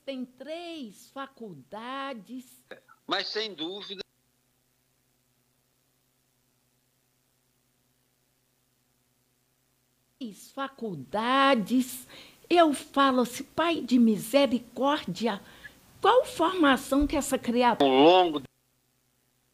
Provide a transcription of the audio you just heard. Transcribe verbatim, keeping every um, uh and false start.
tem três faculdades. Mas, sem dúvida, Três faculdades. Eu falo assim, pai de misericórdia, qual formação que essa criatura... ao longo